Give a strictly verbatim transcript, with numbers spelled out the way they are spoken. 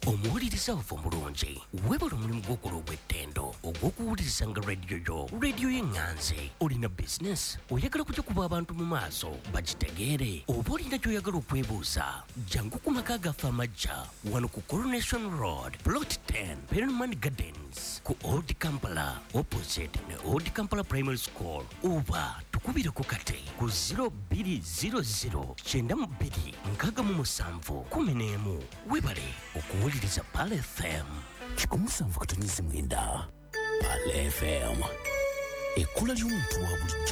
omuwuliriza ofa omulungi webala omulimu gw'okulooba ettendo ogw'okuwuliriza nga rediyo yo rediyo y'enganze. Olina bizinesi oyagala kujja kuba abantu mu maaso bagitegeere, oba olina gy'oyagala okwebuuza, jangu ku maka gaffe amajja wano ku Coronation Road Plot ten Perelman Gardens ku Old Kampala opposite ne Old Kampala Primary School, oba tukubireko kate ku zero two zero zero nine two nkaaga mu musanvu kumi n'emu. Webale okuwuliriza Pal F M kikumu sanvu katonyizi mwenda. Pal F M ekkula ly'omuntu wa bulijjo.